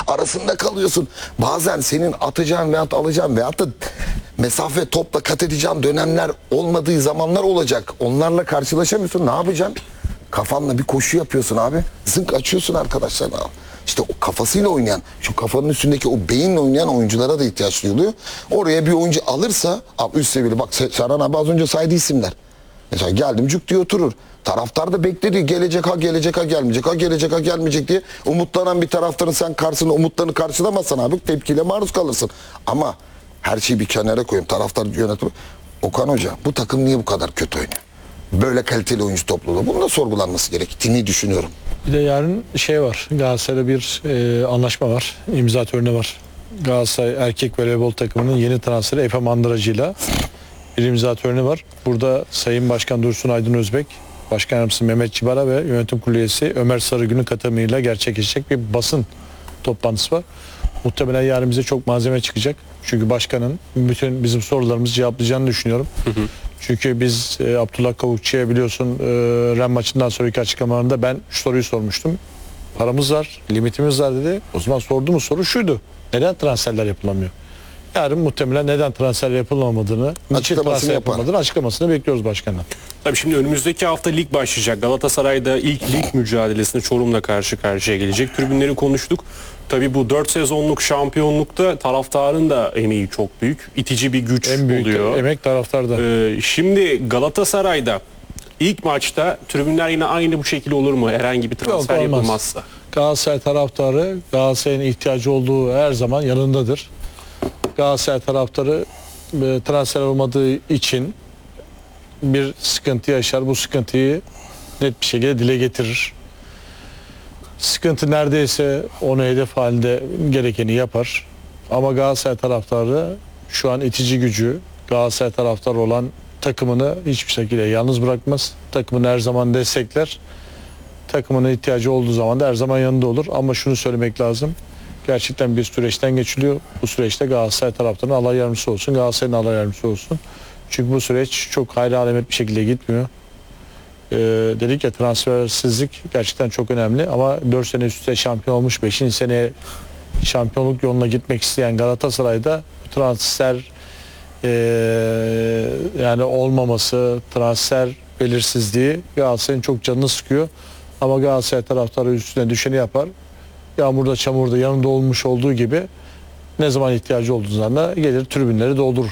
arasında kalıyorsun. Bazen senin atacağın veyahut alacağın veyahut da mesafe topla kat edeceğin dönemler olmadığı zamanlar olacak. Onlarla karşılaşamıyorsun. Ne yapacaksın? Kafanla bir koşu yapıyorsun abi. Zınk açıyorsun arkadaşlarına. İşte o kafasıyla oynayan, şu kafanın üstündeki o beyinle oynayan oyunculara da ihtiyaç duyuluyor. Oraya bir oyuncu alırsa, abi üst seviyeli, bak Serhan abi az önce saydı isimler. Mesela geldim cuk diye oturur. Taraftar da bekledi. Gelecek ha gelecek ha gelmeyecek ha gelecek ha gelmeyecek diye umutlanan bir taraftarın sen karşısında umutlarını karşılamazsan abi tepkiyle maruz kalırsın. Ama her şeyi bir kenara koyayım. Taraftar yönetimi. Okan Hoca bu takım niye bu kadar kötü oynuyor? Böyle kaliteli oyuncu topluluğu. Bunun da sorgulanması gerektiğini düşünüyorum. Bir de yarın şey var. Galatasaray'da bir anlaşma var. İmza töreni var. Galatasaray erkek voleybol takımının yeni transferi Efe Mandıracı'yla bir imza töreni var. Burada Sayın Başkan Dursun Aydın Özbek, Başkan Yardımcısı Mehmet Çibara ve Yönetim Kurulu üyesi Ömer Sarıgün'ün katılımıyla gerçekleşecek bir basın toplantısı var. Muhtemelen yarın bize çok malzeme çıkacak. Çünkü başkanın bütün bizim sorularımızı cevaplayacağını düşünüyorum. Çünkü biz Abdullah Kavukçu'ya biliyorsun Ren maçından sonraki açıklamalarında ben şu soruyu sormuştum. Paramız var, limitimiz var dedi. O zaman sorduğumuz soru şuydu. Neden transferler yapılamıyor? Yarın muhtemelen neden transfer yapılamadığını, niçin transfer yapılmadığını açıklamasını bekliyoruz başkandan. Tabii şimdi önümüzdeki hafta lig başlayacak. Galatasaray'da ilk lig mücadelesinde Çorum'la karşı karşıya gelecek. Tribünleri konuştuk. Tabii bu 4 sezonluk şampiyonlukta taraftarın da emeği çok büyük. İtici bir güç En büyük oluyor. emek taraftarda. Şimdi Galatasaray'da ilk maçta tribünler yine aynı bu şekilde olur mu? Herhangi bir transfer Yok, olmaz. yapılmazsa. Galatasaray taraftarı Galatasaray'ın ihtiyacı olduğu her zaman yanındadır. Galatasaray taraftarı transfer olmadığı için bir sıkıntı yaşar. Bu sıkıntıyı net bir şekilde dile getirir. Sıkıntı neredeyse onu hedef halinde gerekeni yapar. Ama Galatasaray taraftarı şu an itici gücü, Galatasaray taraftarı olan takımını hiçbir şekilde yalnız bırakmaz. Takımını her zaman destekler. Takımına ihtiyacı olduğu zaman da her zaman yanında olur. Ama şunu söylemek lazım. Gerçekten bir süreçten geçiliyor. Bu süreçte Galatasaray taraftarının Allah yardımcısı olsun, Galatasaray'ın Allah yardımcısı olsun. Çünkü bu süreç çok hayra alamet bir şekilde gitmiyor. Dedik ya, transfersizlik gerçekten çok önemli ama 4 sene üst üste şampiyon olmuş, 5. seneye şampiyonluk yoluna gitmek isteyen Galatasaray'da bu transfer yani olmaması, transfer belirsizliği Galatasaray'ın çok canını sıkıyor. Ama Galatasaray taraftarı üstüne düşeni yapar. Yağmurda çamurda yanında olmuş olduğu gibi ne zaman ihtiyacı olduğu zaman gelir tribünleri doldurur.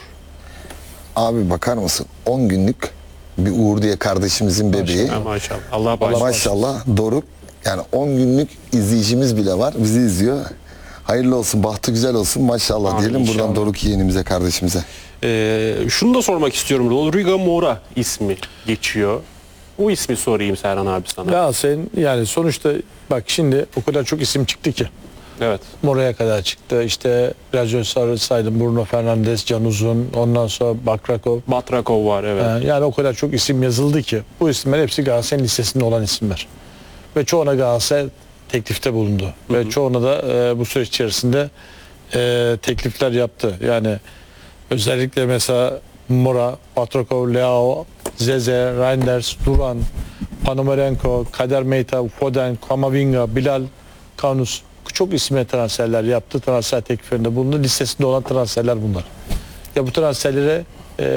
Abi bakar mısın? 10 günlük bir Uğur diye kardeşimizin bebeği. Maşallah. Allah bağışlasın. Maşallah Doruk. Yani 10 günlük izleyicimiz bile var. Bizi izliyor. Hayırlı olsun, bahtı güzel olsun. Maşallah Amin, diyelim inşallah. buradan Doruk yeğenimize, kardeşimize. Şunu da sormak istiyorum. Rodrigo Mora ismi geçiyor. Bu ismi sorayım Serhan abi sana. Galatasaray'ın yani sonuçta bak şimdi o kadar çok isim çıktı ki. Evet. Mora'ya kadar çıktı. İşte biraz önce saydım, Bruno Fernandes, Can Uzun, ondan sonra Bakrakov. Batrakov var, evet. Yani o kadar çok isim yazıldı ki bu isimler hepsi Galatasaray'ın listesinde olan isimler. Ve çoğuna Galatasaray teklifte bulundu. Ve çoğuna da bu süreç içerisinde teklifler yaptı. Yani özellikle mesela Mora, Batrakov, Leao, Zeze, Reinders, Duran, Panomarenko, Kader Meyta, Foden, Kamavinga, Bilal, Kanus çok isme transferler yaptı. Transfer tekliflerinde bulundu. Listesinde olan transferler bunlar. Ya bu transferlere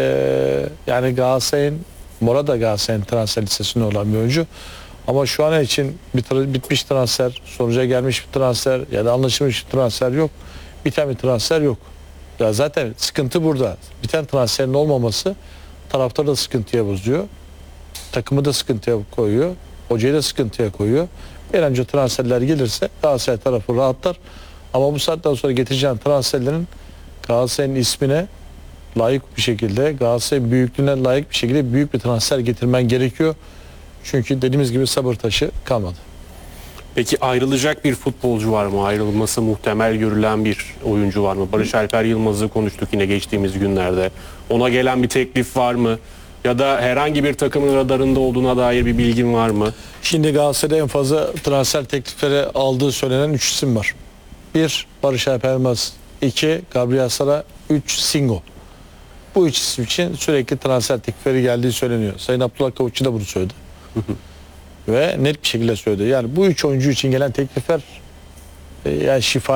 yani Galatasaray'ın, Mora da Galatasaray'ın transfer listesinde olan bir oyuncu. Ama şu an için bitmiş transfer, sonuca gelmiş bir transfer ya da anlaşılmış bir transfer yok. Biten bir transfer yok. Ya zaten sıkıntı burada. Biten transferin olmaması taraftarı da sıkıntıya bozuyor. Takımı da sıkıntıya koyuyor. Hocayı da sıkıntıya koyuyor. Bir an önce transferler gelirse Galatasaray tarafı rahatlar. Ama bu saatten sonra getireceğin transferlerin Galatasaray'ın ismine layık bir şekilde, Galatasaray'ın büyüklüğüne layık bir şekilde büyük bir transfer getirmen gerekiyor. Çünkü dediğimiz gibi sabır taşı kalmadı. Peki ayrılacak bir futbolcu var mı? Ayrılması muhtemel görülen bir oyuncu var mı? Barış Alper Yılmaz'ı konuştuk yine geçtiğimiz günlerde. Ona gelen bir teklif var mı? Ya da herhangi bir takımın radarında olduğuna dair bir bilgin var mı? Şimdi Galatasaray'da en fazla transfer teklifleri aldığı söylenen 3 isim var. 1. Barış Alper Yılmaz, 2. Gabriel Sara, 3. Singo. Bu 3 isim için sürekli transfer teklifleri geldiği söyleniyor. Sayın Abdullah Kavukçu da bunu söyledi. Ve net bir şekilde söyledi. Yani bu 3 oyuncu için gelen teklifler yani şifa